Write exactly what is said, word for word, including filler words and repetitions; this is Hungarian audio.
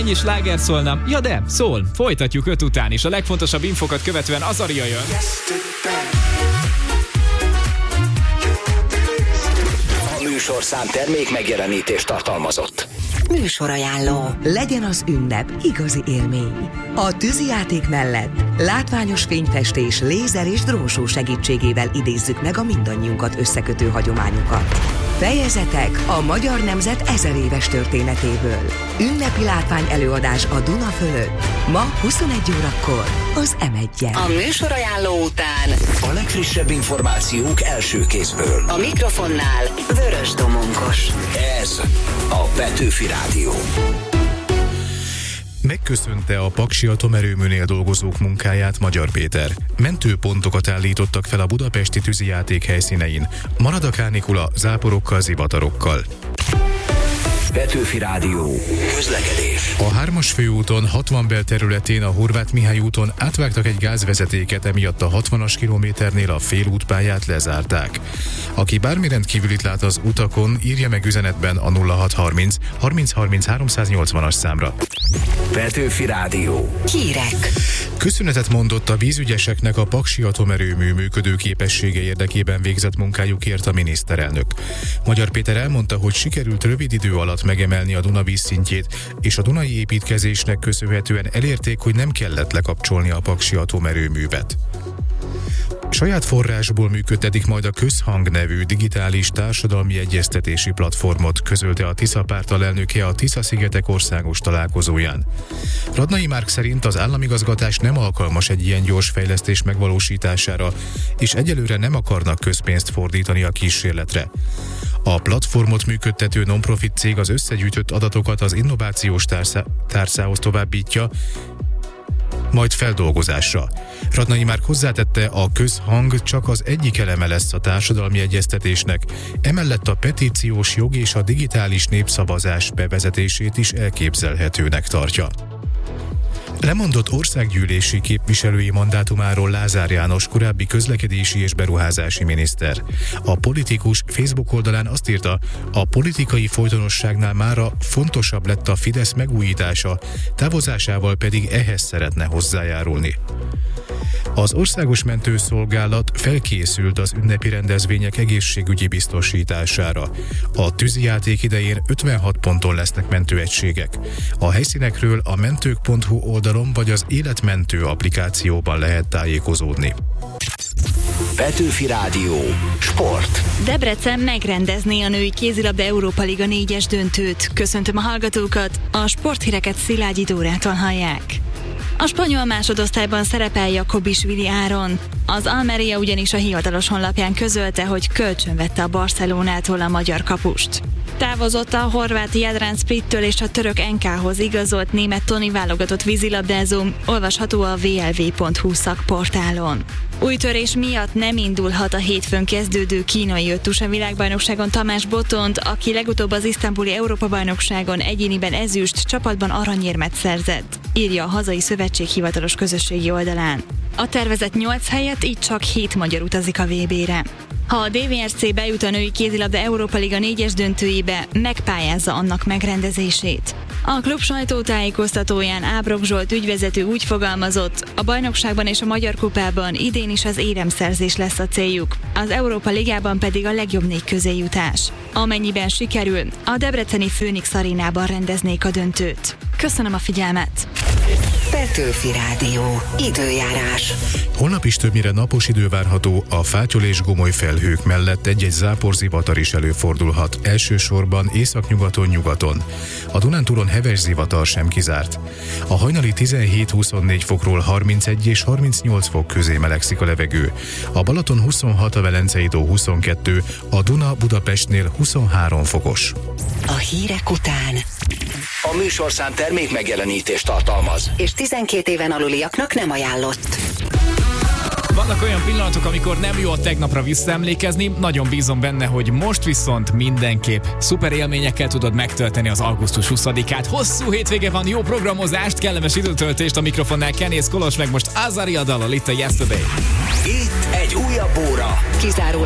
ennyi sláger szólna. Ja de, szól. Folytatjuk öt után is. A legfontosabb infokat követően Azaria jön. A műsorszám termék megjelenítést tartalmazott. Műsorajánló. Legyen az ünnep igazi élmény. A tűzijáték mellett látványos fényfestés, lézer és drónsó segítségével idézzük meg a mindannyiunkat összekötő hagyományokat. Fejezetek a magyar nemzet ezer éves történetéből. Ünnepi látvány előadás a Duna fölött. Ma huszonegy órakor az em egyen. A műsorajánló után a legfrissebb információk első kézből. A mikrofonnál Vörös Domonkos. Ez a Petőfi Rádió. Megköszönte a paksi atomerőműnél dolgozók munkáját Magyar Péter. Mentőpontokat állítottak fel a budapesti tűzijáték helyszínein. Marad a kánikula záporokkal, zivatarokkal. Petőfi Rádió. Közlekedés. A hármas főúton hatvan belterületén a Horváth Mihály úton átvágtak egy gázvezetéket, emiatt a hatvanas kilométernél a félútpályát lezárták. Aki bármi rendkívülit lát az utakon, írja meg üzenetben a nulla hat harminc harminc harminc háromszáznyolcvanas számra. Petőfi Rádió. Hírek. Köszönetet mondott a vízügyeseknek a paksi atomerőmű működőképessége érdekében végzett munkájukért a miniszterelnök. Magyar Péter elmondta, hogy sikerült rövid idő alatt megemelni a Duna vízszintjét, és a dunai építkezésnek köszönhetően elérték, hogy nem kellett lekapcsolni a paksi atomerőművet. Saját forrásból működtetik majd a Közhang nevű digitális társadalmi egyeztetési platformot, közölte a Tisza párt alelnöke a Tisza-szigetek országos találkozóján. Radnai Márk szerint az államigazgatás nem alkalmas egy ilyen gyors fejlesztés megvalósítására, és egyelőre nem akarnak közpénzt fordítani a kísérletre. A platformot működtető non-profit cég az összegyűjtött adatokat az innovációs társzá- tárcához továbbítja, majd feldolgozásra. Radnai Márk hozzátette, a Közhang csak az egyik eleme lesz a társadalmi egyeztetésnek, emellett a petíciós jog és a digitális népszavazás bevezetését is elképzelhetőnek tartja. Lemondott országgyűlési képviselői mandátumáról Lázár János, korábbi közlekedési és beruházási miniszter. A politikus Facebook oldalán azt írta, a politikai folytonosságnál mára fontosabb lett a Fidesz megújítása, távozásával pedig ehhez szeretne hozzájárulni. Az Országos Mentőszolgálat felkészült az ünnepi rendezvények egészségügyi biztosítására. A tűzijáték idején ötvenhat ponton lesznek mentőegységek. A helyszínekről a mentők pont hu oldalon vagy az Életmentő applikációban lehet tájékozódni. Petőfi Rádió. Sport. Debrecen megrendezné a női kézilabda Európa Liga négyes döntőt. Köszöntöm a hallgatókat, a sporthíreket Szilágyi Dórától hallják. A spanyol másodosztályban szerepel Jakobisvili Áron. Az Almeria ugyanis a hivatalos honlapján közölte, hogy kölcsönvette a Barcelonától a magyar kapust. Távozott a horvát Jadran Splittől és a török en ká-hoz igazolt német Toni válogatott vízilabdázó, olvasható a vé el vé pont hu szakportálon. Új törés miatt nem indulhat a hétfőn kezdődő kínai öttusa világbajnokságon Tamás Botond, aki legutóbb az isztambuli Európa-bajnokságon egyéniben ezüst, csapatban aranyérmet szerzett, írja a hazai szövetség hivatalos közösségi oldalán. A tervezett nyolc helyett így csak hét magyar utazik a vé bére. Ha a dé vé er cé bejut a női kézilabda Európa Liga négyes döntőibe, megpályázza annak megrendezését. A klub sajtótájékoztatóján Ábrok Zsolt ügyvezető úgy fogalmazott, a bajnokságban és a Magyar Kupában idén is az éremszerzés lesz a céljuk, az Európa Ligában pedig a legjobb négy közé jutás. Amennyiben sikerül, a debreceni Főnix arénában rendeznék a döntőt. Köszönöm a figyelmet! Petőfi Rádió. Időjárás. Holnap is többnyire napos idő várható, a fátyol és gomoly felhők mellett egy-egy záporzivatar is előfordulhat, elsősorban északnyugaton, nyugaton. A Dunántúlon heves zivatar sem kizárt. A hajnali tizenhét-huszonnégy fokról harmincegy és harmincnyolc fok közé melegszik a levegő. A Balaton huszonhat, a Velencei tó huszonkettő, a Duna Budapestnél huszonhárom fokos. A hírek után A műsorszám termék megjelenítést tartalmaz. és tizenkét éven aluliaknak nem ajánlott. Vannak olyan pillanatok, amikor nem jó a tegnapra visszaemlékezni, nagyon bízom benne, hogy most viszont mindenképp szuper élményekkel tudod megtölteni az augusztus huszadikát. Hosszú hétvége van, jó programozást, kellemes időtöltést, a mikrofonnál Kenész Kolos, meg most Azaria dallal itt a Yesterday. Itt egy újabb óra. Kizárólag